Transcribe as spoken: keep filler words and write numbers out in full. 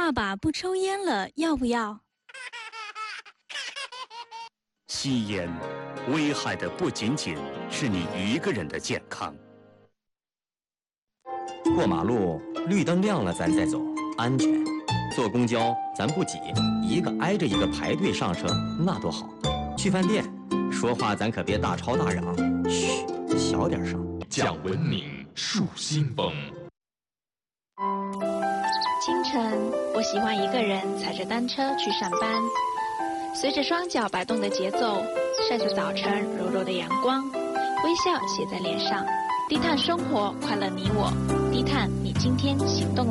爸爸不抽烟了，要不要？ 吸烟危害的不仅仅是你一个人的健康。 过马路绿灯亮了咱再走，安全。坐公交咱不挤，一个挨着一个排队上车，那多好。去饭店说话咱可别大吵大嚷，嘘，小点声。 讲文明树新风。 清晨，我喜欢一个人踩着单车去上班，随着双脚摆动的节奏，晒着早晨柔柔的阳光，微笑写在脸上。低碳生活，快乐你我。低碳，你今天行动了。